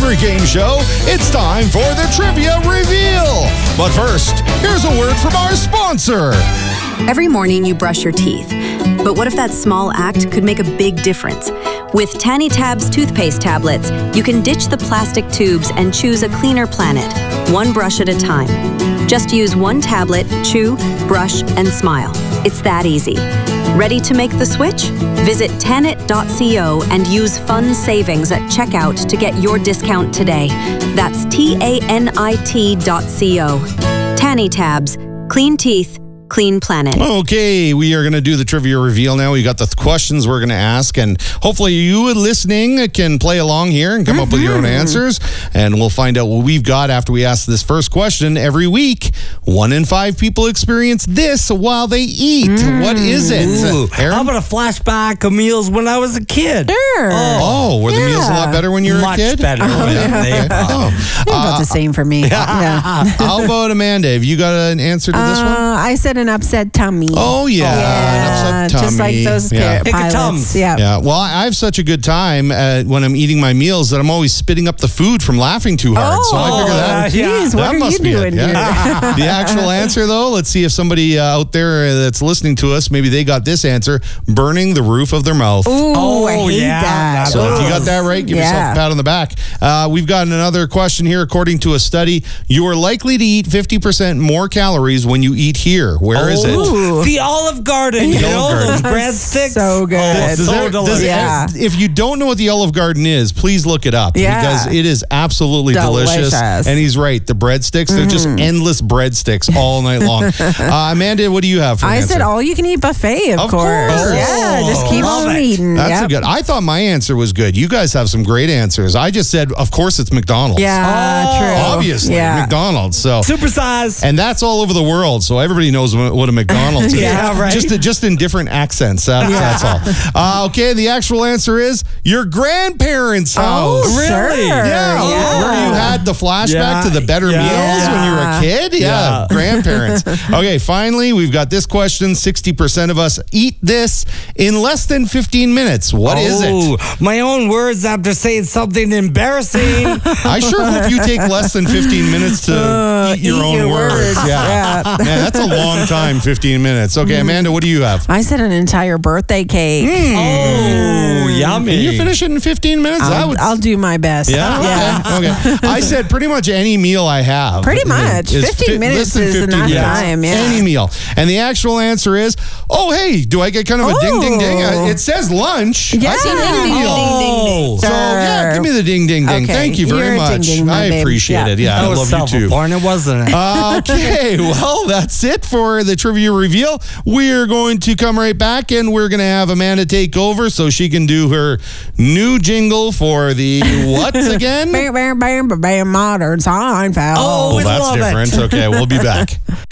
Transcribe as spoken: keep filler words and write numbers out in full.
every game show, it's time for the Trivia Reveal. But first, here's a word from our sponsor. Every morning you brush your teeth. But what if that small act could make a big difference? With Tanny Tabs toothpaste tablets, you can ditch the plastic tubes and choose a cleaner planet, one brush at a time. Just use one tablet, chew, brush, and smile. It's that easy. Ready to make the switch? Visit tanit dot co and use fun savings at checkout to get your discount today. That's T A N I T dot co. Tanny Tabs. Clean teeth. Clean planet. Okay, we are going to do the trivia reveal now. We got the th- questions we're going to ask, and hopefully you listening can play along here and come mm-hmm. up with your own answers, and we'll find out what we've got after we ask this first question. Every week, one in five people experience this while they eat. Mm. What is it? Ooh, Aaron? how about a flashback of meals when I was a kid? Sure. Oh, oh were yeah. the meals a lot better when you were Much a kid? better. Oh, yeah. They, oh. about uh, the same for me. Yeah. How about Amanda? Have you got an answer to this uh, one? I said an upset tummy. Oh, yeah. yeah. An upset tummy. Just like those yeah. pilots. Yeah. yeah. Well, I have such a good time uh, when I'm eating my meals that I'm always spitting up the food from laughing too hard. Oh, so I figure that, geez, that what are must you be doing it. here? Yeah. The actual answer, though, let's see if somebody uh, out there that's listening to us, maybe they got this answer: burning the roof of their mouth. Ooh, oh, I hate yeah. that. So if you got that right, give yeah. yourself a pat on the back. Uh, we've got another question here. According to a study, you are likely to eat fifty percent more calories when you eat here. Where oh, is it? The Olive Garden. You know, Garden. those breadsticks. So good. Oh, Does so there- does delicious. it- Yeah. If you don't know what the Olive Garden is, please look it up Yeah. because it is absolutely delicious. Delicious. And he's right. The breadsticks, they're just endless breadsticks all night long. uh, Amanda, what do you have for an I answer? said all you can eat buffet, of, Of course. course. Yeah, just keep Love on it. eating. That's yep. a good. I thought my answer was good. You guys have some great answers. I just said, of course, it's McDonald's. Yeah, Oh, true. Obviously, Yeah. McDonald's. So Supersize. and that's all over the world, so everybody knows what what a McDonald's is. Yeah, right. Just just in different accents. That, That's all. Uh, okay, the actual answer is your grandparents' house. Oh, Really? sure. Yeah, Yeah. where you had the flashback Yeah. to the better Yeah. meals when you were a kid? Yeah, Yeah. grandparents. Okay, finally, we've got this question. sixty percent of us eat this in less than fifteen minutes. What is oh, it? My own words after saying something embarrassing. I sure hope you take less than fifteen minutes to Uh, eat your eat own your words. words. Yeah. Yeah. Man, that's a long time, fifteen minutes. Okay, Amanda, what do you have? I said an entire birthday cake. Oh, yummy. Can you finish it in fifteen minutes? I I'll, would. I'll do my best. Yeah? Yeah. Okay. okay. I said pretty much any meal I have. Pretty much. is fifteen fi- minutes less than is fifteen enough minutes. time, yeah. Any meal. And the actual answer is, oh, hey, do I get kind of a ding, ding, ding? Oh. Uh, It says lunch. Yeah. I said any meal. Oh. So, yeah, Sure. give me the ding, ding, ding. Okay. Thank you very You're a much. ding-ding, my I babe. appreciate Yeah. it. Yeah, That I was love you too. self-important, wasn't it? Okay, well, that's it for the trivia reveal. We're going to come right back and we're going to have Amanda take over so she can do her new jingle for the what again? Bam, bam, bam, bam, bam, modern Seinfeld. Oh, Well, we that's love it. different. Okay, we'll be back.